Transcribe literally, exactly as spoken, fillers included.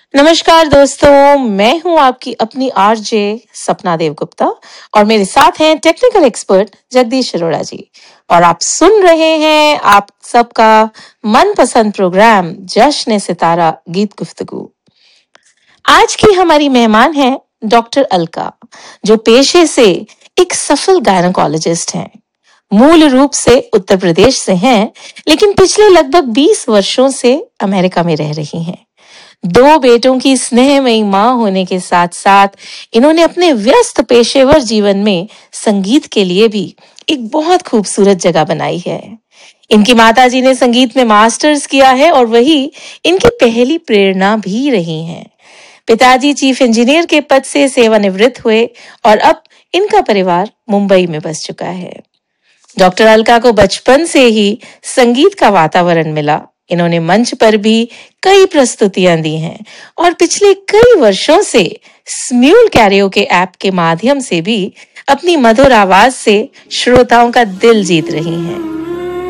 नमस्कार दोस्तों, मैं हूं आपकी अपनी आरजे सपना देव गुप्ता और मेरे साथ हैं टेक्निकल एक्सपर्ट जगदीश अरोड़ा जी। और आप सुन रहे हैं आप सबका मनपसंद प्रोग्राम जश्न सितारा गीत गुफ्तगू। आज की हमारी मेहमान है डॉक्टर अलका, जो पेशे से एक सफल गायनोकोलॉजिस्ट हैं। मूल रूप से उत्तर प्रदेश से हैं, लेकिन पिछले लगभग बीस वर्षों से अमेरिका में रह रही हैं। दो बेटों की स्नेहमयी मां होने के साथ साथ इन्होंने अपने व्यस्त पेशेवर जीवन में संगीत के लिए भी एक बहुत खूबसूरत जगह बनाई है। इनकी माताजी ने संगीत में मास्टर्स किया है और वही इनकी पहली प्रेरणा भी रही हैं। पिताजी चीफ इंजीनियर के पद से सेवानिवृत्त हुए और अब इनका परिवार मुंबई में बस चुका है। डॉक्टर अलका को बचपन से ही संगीत का वातावरण मिला। इन्होंने मंच पर भी कई प्रस्तुतियां दी हैं और पिछले कई वर्षों से स्म्यूल कैरियोके ऐप के माध्यम से भी अपनी मधुर आवाज से श्रोताओं का दिल जीत रही हैं।